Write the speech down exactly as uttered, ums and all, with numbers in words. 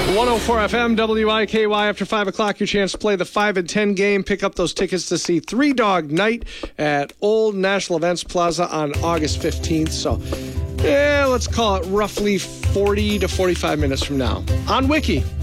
one oh four F M, W I K Y. After five o'clock, your chance to play the five and ten game. Pick up those tickets to see Three Dog Night at Old National Events Plaza on August fifteenth. So, yeah, let's call it roughly forty to forty-five minutes from now on Wiki.